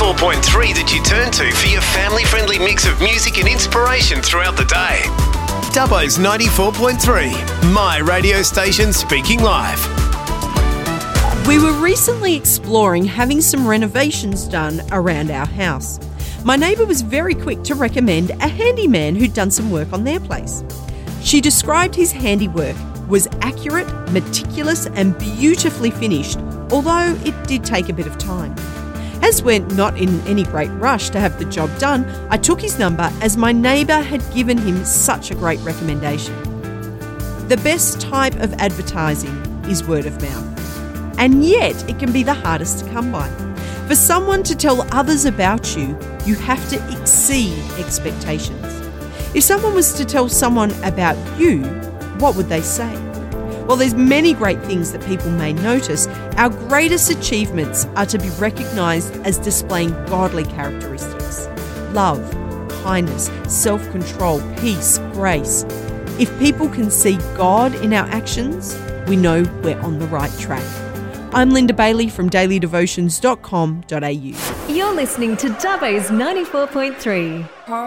94.3 that you turn to for your family-friendly mix of music and inspiration throughout the day. Dubbo's 94.3, my radio station speaking live. We were recently exploring having some renovations done around our house. My neighbour was very quick to recommend a handyman who'd done some work on their place. She described his handiwork was accurate, meticulous and beautifully finished, although it did take a bit of time. As we're not in any great rush to have the job done, I took his number as my neighbour had given him such a great recommendation. The best type of advertising is word of mouth, and yet it can be the hardest to come by. For someone to tell others about you, you have to exceed expectations. If someone was to tell someone about you, what would they say? Well, there's many great things that people may notice. Our greatest achievements are to be recognised as displaying godly characteristics: love, kindness, self-control, peace, grace. If people can see God in our actions, we know we're on the right track. I'm Linda Bailey from dailydevotions.com.au. You're listening to Dubbo's 94.3.